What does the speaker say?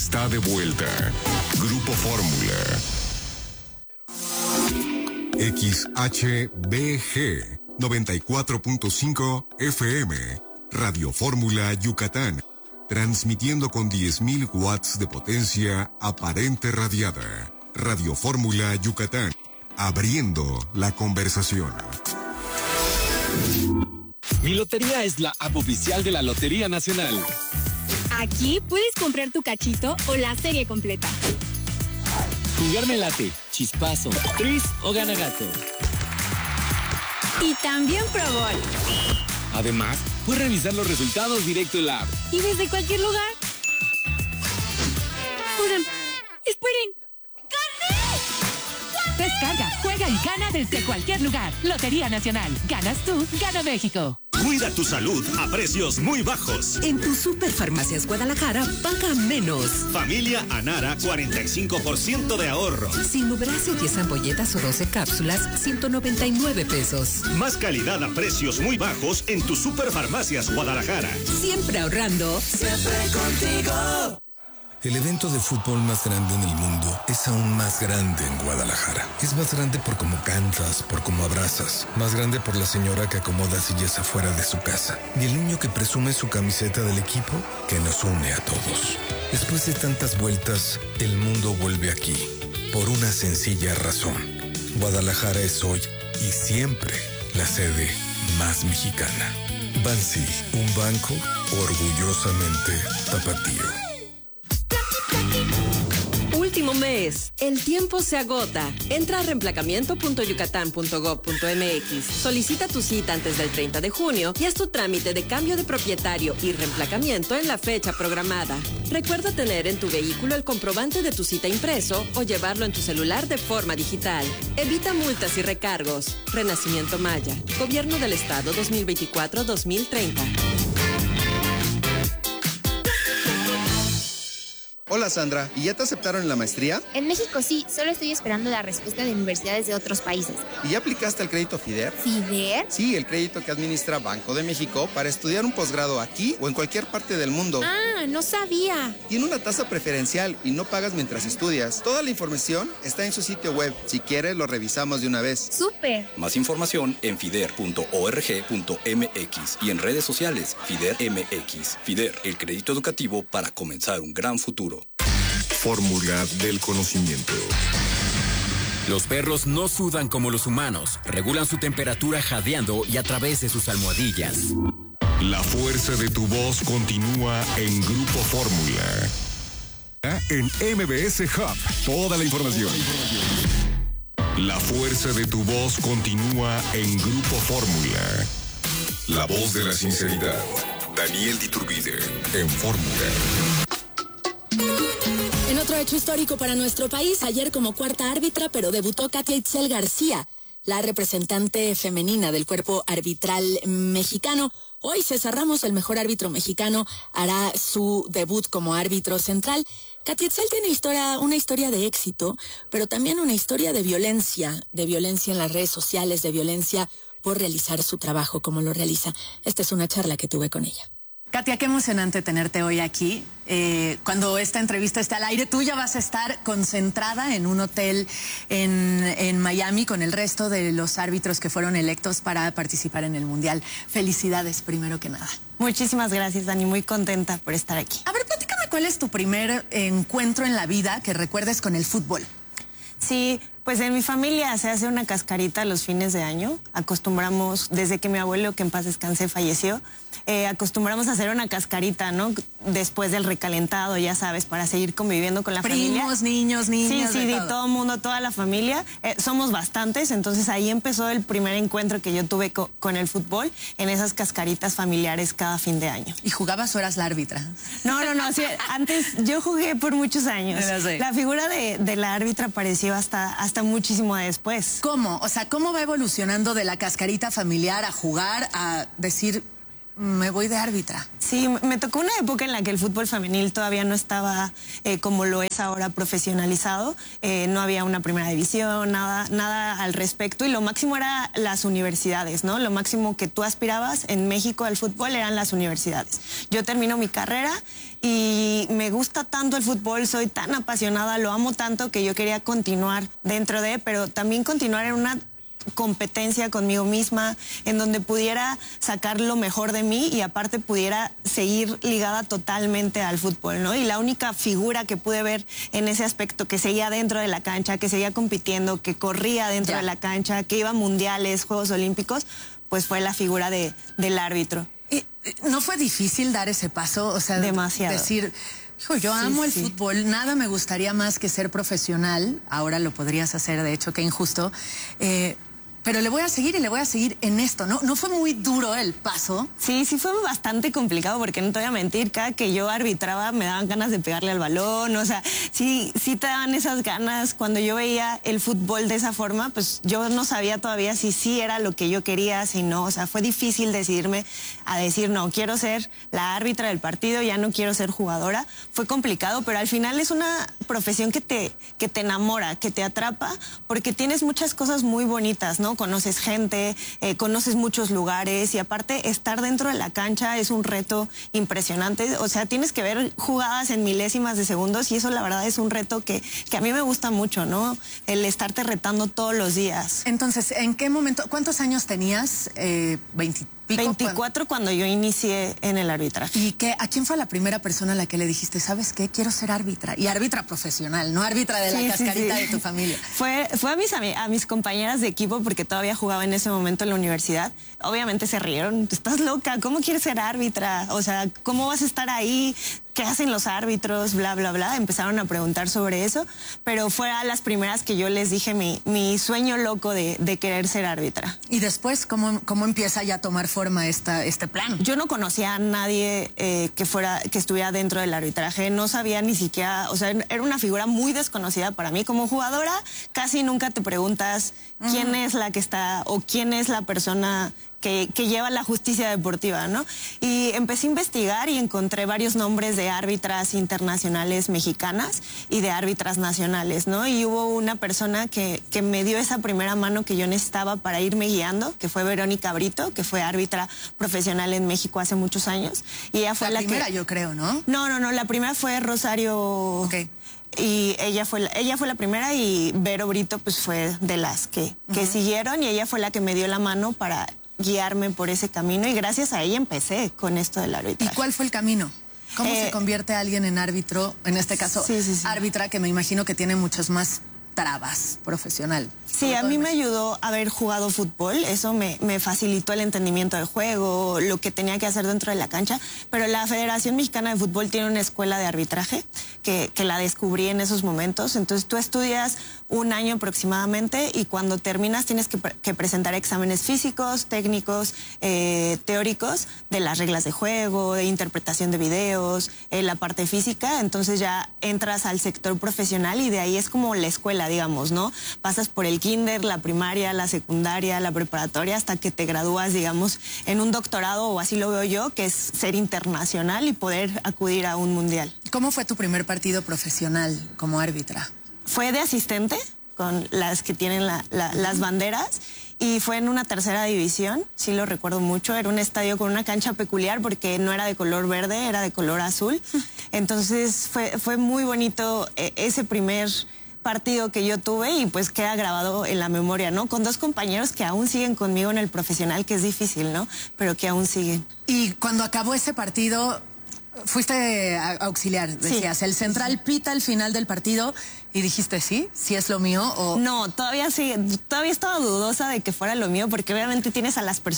Está de vuelta. Grupo Fórmula. XHBG 94.5 FM. Radio Fórmula Yucatán. Transmitiendo con 10.000 watts de potencia aparente radiada. Radio Fórmula Yucatán. Abriendo la conversación. Mi Lotería es la app oficial de la Lotería Nacional. Aquí puedes comprar tu cachito o la serie completa. Jugarme late, chispazo, tris o gana gato. Y también Pro Gol. Además, puedes revisar los resultados directo en la app. Y desde cualquier lugar. Oigan, esperen. ¡Gané! Descarga, juega y gana desde cualquier lugar. Lotería Nacional. Ganas tú, gana México. Cuida tu salud a precios muy bajos. En tu Superfarmacias Guadalajara, paga menos. Familia Anara, 45% de ahorro. Sinubrase 10 ampolletas o 12 cápsulas, 199 pesos. Más calidad a precios muy bajos en tu Superfarmacias Guadalajara. Siempre ahorrando, siempre contigo. El evento de fútbol más grande en el mundo es aún más grande en Guadalajara. Es más grande por cómo cantas, por cómo abrazas. Más grande por la señora que acomoda sillas afuera de su casa. Y el niño que presume su camiseta del equipo que nos une a todos. Después de tantas vueltas, el mundo vuelve aquí. Por una sencilla razón. Guadalajara es hoy y siempre la sede más mexicana. Bansi, un banco orgullosamente tapatío. Último mes. El tiempo se agota. Entra a reemplacamiento.yucatán.gov.mx. Solicita tu cita antes del 30 de junio y haz tu trámite de cambio de propietario y reemplacamiento en la fecha programada. Recuerda tener en tu vehículo el comprobante de tu cita impreso o llevarlo en tu celular de forma digital. Evita multas y recargos. Renacimiento Maya. Gobierno del Estado 2024-2030. Hola Sandra, ¿y ya te aceptaron en la maestría? En México sí, solo estoy esperando la respuesta de universidades de otros países. ¿Y ya aplicaste el crédito FIDER? ¿FIDER? Sí, el crédito que administra Banco de México para estudiar un posgrado aquí o en cualquier parte del mundo. Ah, no sabía. Tiene una tasa preferencial y no pagas mientras estudias. Toda la información está en su sitio web. Si quieres, lo revisamos de una vez. ¡Súper! Más información en fider.org.mx y en redes sociales FIDER MX. FIDER, el crédito educativo para comenzar un gran futuro. Fórmula del conocimiento. Los perros no sudan como los humanos. Regulan su temperatura jadeando y a través de sus almohadillas. La fuerza de tu voz continúa en Grupo Fórmula. En MBS Hub, toda la información. La fuerza de tu voz continúa en Grupo Fórmula. La voz de la sinceridad. Daniel Diturbide, en Fórmula. En otro hecho histórico para nuestro país, ayer como cuarta árbitra, pero debutó Katia Itzel García, la representante femenina del cuerpo arbitral mexicano. Hoy César Ramos, el mejor árbitro mexicano, hará su debut como árbitro central. Katia Itzel tiene una historia de éxito, pero también una historia de violencia en las redes sociales, de violencia por realizar su trabajo como lo realiza. Esta es una charla que tuve con ella. Katia, qué emocionante tenerte hoy aquí. Cuando esta entrevista esté al aire, tú ya vas a estar concentrada en un hotel en Miami con el resto de los árbitros que fueron electos para participar en el Mundial. Felicidades, primero que nada. Muchísimas gracias, Dani. Muy contenta por estar aquí. A ver, platícame cuál es tu primer encuentro en la vida que recuerdes con el fútbol. Sí, pues en mi familia se hace una cascarita los fines de año. Acostumbramos, desde que mi abuelo, que en paz descanse, falleció, acostumbramos a hacer una cascarita, ¿no? Después del recalentado, ya sabes, para seguir conviviendo con la familia. Primos, niños, niñas. Sí, todo el mundo, toda la familia. Somos bastantes, entonces ahí empezó el primer encuentro que yo tuve con el fútbol, en esas cascaritas familiares cada fin de año. ¿Y jugabas o eras la árbitra? No, sí, antes yo jugué por muchos años. La figura de la árbitra apareció hasta muchísimo después. ¿Cómo? O sea, ¿cómo va evolucionando de la cascarita familiar a jugar, a decir, me voy de árbitra. Sí, me tocó una época en la que el fútbol femenil todavía no estaba como lo es ahora profesionalizado. No había una primera división, nada al respecto. Y lo máximo era las universidades, ¿no? Lo máximo que tú aspirabas en México al fútbol eran las universidades. Yo termino mi carrera y me gusta tanto el fútbol, soy tan apasionada, lo amo tanto que yo quería continuar dentro de, pero también continuar en una competencia conmigo misma, en donde pudiera sacar lo mejor de mí y aparte pudiera seguir ligada totalmente al fútbol, ¿no? Y la única figura que pude ver en ese aspecto, que seguía dentro de la cancha, que seguía compitiendo, que corría dentro de la cancha, que iba a mundiales, Juegos Olímpicos, pues fue la figura del árbitro. ¿Y no fue difícil dar ese paso? O sea, demasiado. Decir, hijo, yo amo el fútbol, nada me gustaría más que ser profesional, ahora lo podrías hacer, de hecho, qué injusto, pero le voy a seguir y le voy a seguir en esto, ¿no? ¿No fue muy duro el paso? Sí fue bastante complicado porque no te voy a mentir, cada que yo arbitraba me daban ganas de pegarle al balón, o sea, sí te daban esas ganas. Cuando yo veía el fútbol de esa forma, pues yo no sabía todavía si sí era lo que yo quería, si no, o sea, fue difícil decidirme a decir, no, quiero ser la árbitra del partido, ya no quiero ser jugadora. Fue complicado, pero al final es una profesión que te enamora, que te atrapa, porque tienes muchas cosas muy bonitas, ¿no? Conoces gente, conoces muchos lugares y aparte estar dentro de la cancha es un reto impresionante. O sea, tienes que ver jugadas en milésimas de segundos y eso la verdad es un reto que a mí me gusta mucho, ¿no? El estarte retando todos los días. Entonces, ¿en qué momento, cuántos años tenías? 24 cuando yo inicié en el arbitraje. ¿Y a quién fue la primera persona a la que le dijiste, sabes qué, quiero ser árbitra? Y árbitra profesional, no árbitra de la cascarita de tu familia. Fue a mis compañeras de equipo porque todavía jugaba en ese momento en la universidad. Obviamente se rieron, estás loca, ¿cómo quieres ser árbitra? O sea, ¿cómo vas a estar ahí? ¿Qué hacen los árbitros? Bla, bla, bla. Empezaron a preguntar sobre eso, pero fue a las primeras que yo les dije mi sueño loco de querer ser árbitra. ¿Y después cómo empieza ya a tomar forma este plan? Yo no conocía a nadie que estuviera dentro del arbitraje, no sabía ni siquiera, o sea, era una figura muy desconocida para mí. Como jugadora, casi nunca te preguntas quién es la que está o quién es la persona que lleva la justicia deportiva, ¿no? Y empecé a investigar y encontré varios nombres de árbitras internacionales mexicanas y de árbitras nacionales, ¿no? Y hubo una persona que me dio esa primera mano que yo necesitaba para irme guiando, que fue Verónica Brito, que fue árbitra profesional en México hace muchos años. Y ella fue la primera, yo creo, ¿no? No, la primera fue Rosario... Okay. Y ella fue la primera y Vero Brito pues fue de las que siguieron y ella fue la que me dio la mano para guiarme por ese camino y gracias a ella empecé con esto del arbitraje. ¿Y cuál fue el camino? ¿Cómo se convierte alguien en árbitro, en este caso árbitra, que me imagino que tiene muchos más trabas profesional? Sí, a mí me ayudó haber jugado fútbol, eso me facilitó el entendimiento del juego, lo que tenía que hacer dentro de la cancha, pero la Federación Mexicana de Fútbol tiene una escuela de arbitraje que la descubrí en esos momentos, entonces tú estudias un año aproximadamente y cuando terminas tienes que presentar exámenes físicos, técnicos, teóricos de las reglas de juego, de interpretación de videos, la parte física, entonces ya entras al sector profesional y de ahí es como la escuela, digamos, ¿no? Pasas por el kinder, la primaria, la secundaria, la preparatoria, hasta que te gradúas, digamos, en un doctorado, o así lo veo yo, que es ser internacional y poder acudir a un mundial. ¿Cómo fue tu primer partido profesional como árbitra? Fue de asistente, con las que tienen las banderas, y fue en una tercera división, sí lo recuerdo mucho, era un estadio con una cancha peculiar porque no era de color verde, era de color azul, entonces fue muy bonito ese primer partido que yo tuve y pues queda grabado en la memoria, ¿no? Con dos compañeros que aún siguen conmigo en el profesional, que es difícil, ¿no? Pero que aún siguen. Y cuando acabó ese partido, fuiste a auxiliar, decías, el central pita al final del partido y dijiste, ¿sí es lo mío? O... No, todavía estaba dudosa de que fuera lo mío porque obviamente tienes a las personas